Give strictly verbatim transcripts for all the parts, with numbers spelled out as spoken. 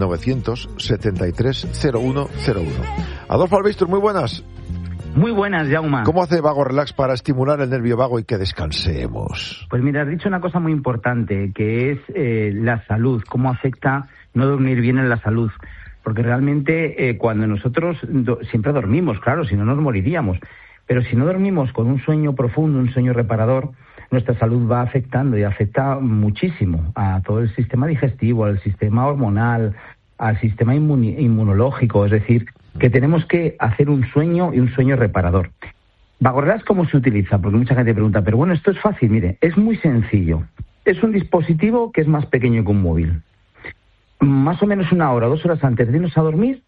novecientos setenta y tres cero uno cero uno. Adolfo Albistur, muy buenas. Muy buenas, Jaume. ¿Cómo hace Vago Relax para estimular el nervio vago y que descansemos? Pues mira, has dicho una cosa muy importante, que es eh, la salud, cómo afecta no dormir bien en la salud. Porque realmente eh, cuando nosotros do- siempre dormimos, claro, si no nos moriríamos, pero si no dormimos con un sueño profundo, un sueño reparador, nuestra salud va afectando y afecta muchísimo a todo el sistema digestivo, al sistema hormonal, al sistema inmuni- inmunológico, es decir, que tenemos que hacer un sueño y un sueño reparador. Vago Relax, ¿cómo se utiliza? Porque mucha gente pregunta, pero bueno, esto es fácil, mire, es muy sencillo. Es un dispositivo que es más pequeño que un móvil. Más o menos una hora, dos horas antes de irnos a dormir,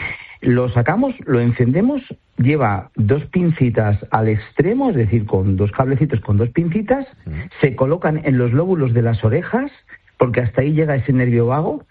lo sacamos, lo encendemos, lleva dos pincitas al extremo, es decir, con dos cablecitos con dos pincitas, se colocan en los lóbulos de las orejas, porque hasta ahí llega ese nervio vago.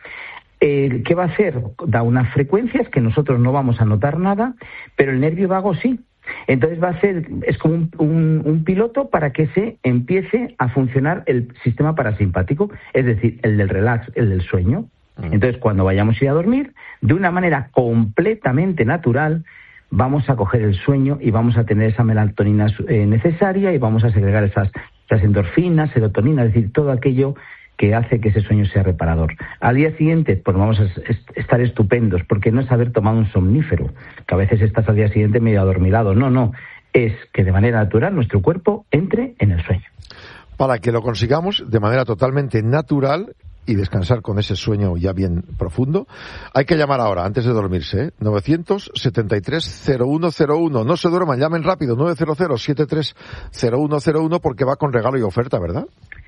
Eh, ¿Qué va a hacer? Da unas frecuencias que nosotros no vamos a notar nada, pero el nervio vago sí. Entonces va a hacer, es como un, un, un piloto para que se empiece a funcionar el sistema parasimpático, es decir, el del relax, el del sueño. Entonces, cuando vayamos a ir a dormir, de una manera completamente natural, vamos a coger el sueño y vamos a tener esa melatonina eh, necesaria y vamos a segregar esas, esas endorfinas, serotonina, es decir, todo aquello que hace que ese sueño sea reparador. Al día siguiente, pues vamos a est- estar estupendos, porque no es haber tomado un somnífero, que a veces estás al día siguiente medio adormilado. No, no, es que de manera natural nuestro cuerpo entre en el sueño. Para que lo consigamos de manera totalmente natural y descansar con ese sueño ya bien profundo, hay que llamar ahora, antes de dormirse, ¿eh? novecientos setenta y tres cero uno cero uno. No se duerman, llamen rápido, nueve cero cero siete tres cero uno cero uno, porque va con regalo y oferta, ¿verdad?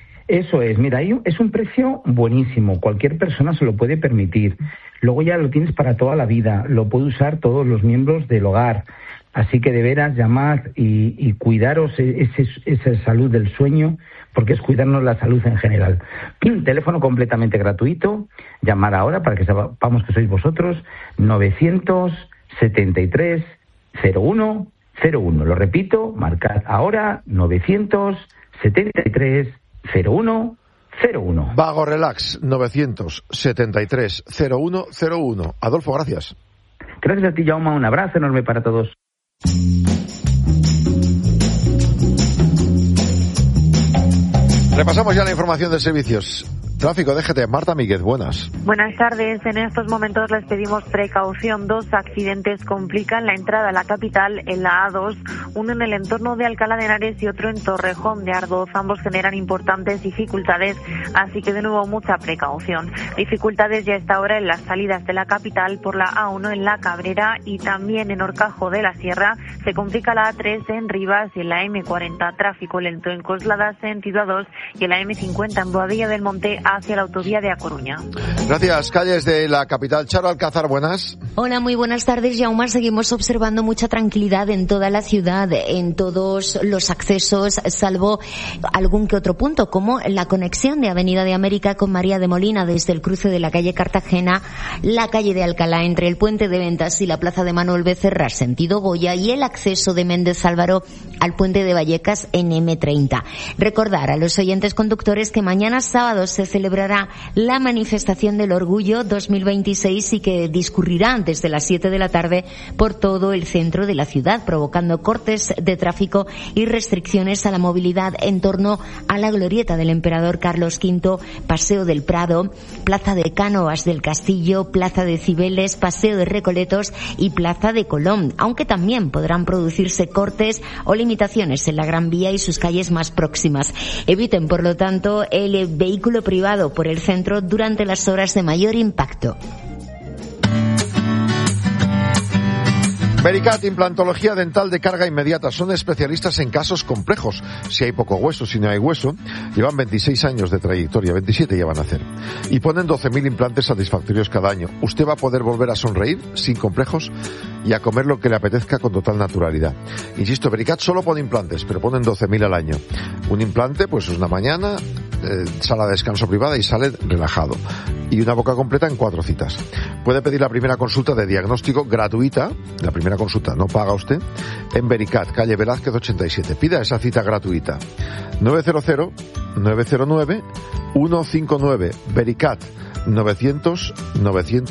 Eso es, mira, es un precio buenísimo, cualquier persona se lo puede permitir. Luego ya lo tienes para toda la vida, lo puede usar todos los miembros del hogar. Así que de veras llamad y, y cuidaros ese, esa salud del sueño, porque es cuidarnos la salud en general. Teléfono completamente gratuito, llamar ahora para que sepamos que sois vosotros, novecientos setenta y tres cero uno cero uno. Lo repito, marcad ahora, novecientos setenta y tres cero uno cero uno. Vago Relax, novecientos setenta y tres cero uno cero uno. Adolfo, gracias. Gracias a ti, Jaume, un abrazo enorme para todos. Repasamos ya la información de servicios. Tráfico, D G T. Marta Míguez, buenas. Buenas tardes. En estos momentos les pedimos precaución. Dos accidentes complican la entrada a la capital en la A dos, uno en el entorno de Alcalá de Henares y otro en Torrejón de Ardoz. Ambos generan importantes dificultades, así que de nuevo mucha precaución. Dificultades ya a esta hora en las salidas de la capital por la A uno en La Cabrera y también en Horcajo de la Sierra. Se complica la A tres en Rivas y en la M cuarenta. Tráfico lento en Coslada, sentido A dos, y en la M cincuenta en Boadilla del Monte hacia la autovía de A Coruña. Gracias. Calles de la capital. Charo Alcázar, buenas. Hola, muy buenas tardes, Jaume. Seguimos observando mucha tranquilidad en toda la ciudad, en todos los accesos, salvo algún que otro punto, como la conexión de Avenida de América con María de Molina desde el cruce de la calle Cartagena, la calle de Alcalá entre el Puente de Ventas y la plaza de Manuel Becerra, sentido Goya, y el acceso de Méndez Álvaro al Puente de Vallecas en M treinta. Recordar a los oyentes conductores que mañana sábado se celebrará la manifestación del Orgullo dos mil veintiséis y que discurrirá desde las siete de la tarde por todo el centro de la ciudad, provocando cortes de tráfico y restricciones a la movilidad en torno a la glorieta del Emperador Carlos quinto, Paseo del Prado, Plaza de Cánovas del Castillo, Plaza de Cibeles, Paseo de Recoletos y Plaza de Colón, aunque también podrán producirse cortes o limitaciones en la Gran Vía y sus calles más próximas. Eviten, por lo tanto, el vehículo privado por el centro durante las horas de mayor impacto. Vericat, implantología dental de carga inmediata. Son especialistas en casos complejos. Si hay poco hueso, si no hay hueso. Llevan veintiséis años de trayectoria, veintisiete ya van a hacer. Y ponen doce mil implantes satisfactorios cada año. Usted va a poder volver a sonreír sin complejos y a comer lo que le apetezca con total naturalidad. Insisto, Vericat solo pone implantes, pero ponen doce mil al año. Un implante, pues una mañana, eh, sala de descanso privada y sale relajado. Y una boca completa en cuatro citas. Puede pedir la primera consulta de diagnóstico gratuita, la primera consulta no paga usted, en Vericat, calle Velázquez ochenta y siete. Pida esa cita gratuita. nueve cero cero, nueve cero nueve, uno cinco nueve, Vericat, novecientos, novecientos